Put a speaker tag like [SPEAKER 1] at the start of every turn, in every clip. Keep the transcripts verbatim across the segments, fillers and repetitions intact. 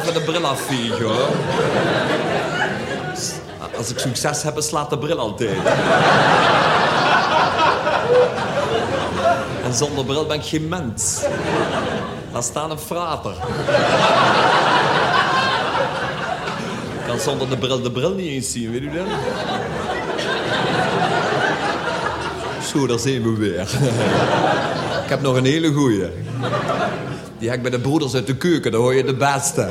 [SPEAKER 1] even de bril afvegen, hoor. Als ik succes heb, slaat de bril altijd. En zonder bril ben ik geen mens. Laat staan een frater. Ik kan zonder de bril de bril niet eens zien, weet u dat? Zo, daar zijn we weer. Ik heb nog een hele goeie. Die heb ik bij de broeders uit de keuken, daar hoor je de beste.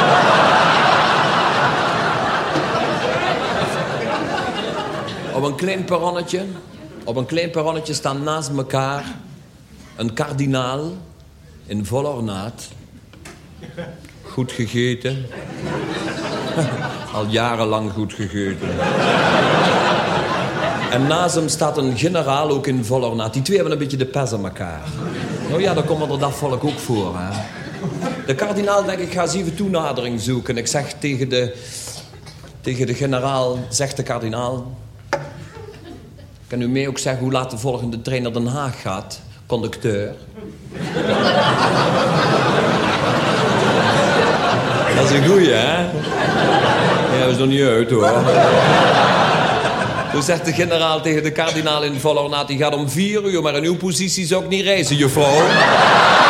[SPEAKER 1] Op een klein perronnetje, op een klein perronnetje staan naast elkaar een kardinaal in vol ornaat. Goed gegeten. Al jarenlang goed gegeten. En naast hem staat een generaal, ook in vol ornaat. Die twee hebben een beetje de pers aan elkaar. Nou ja, daar komt er dat volk ook voor, hè. De kardinaal denkt, ik ga eens even toenadering zoeken. Ik zeg tegen de, tegen de generaal, zegt de kardinaal... Kan u mij ook zeggen hoe laat de volgende trein naar Den Haag gaat, conducteur? Dat is een goeie, hè? Ja, dat is nog niet uit, hoor. Toen zegt de generaal tegen de kardinaal in volle ornaat... die gaat om vier uur, maar in uw positie zou ik niet reizen, juffrouw.